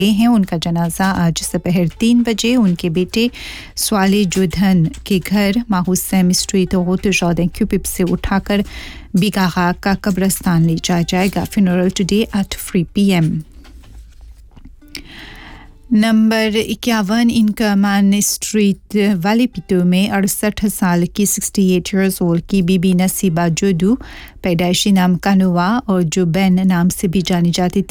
हैं। उनका जनाजा आज दोपहर 3 बजे उनके बेटे स्वाले जुधन के घर माहुसैम स्ट्रीट रोड जॉर्डन क्यूपिप से उठाकर बिगाहा का कब्रिस्तान ले जाया जाएगा। Funeral today at 3 PM। Number 51 इनकमान street वालेपितो में 68 साल की 68 इयर्स ओल्ड की बीबी नसीबा जोदू पैदाइशी नाम कानुआ और जो बैन नाम से भी जानी जाती थी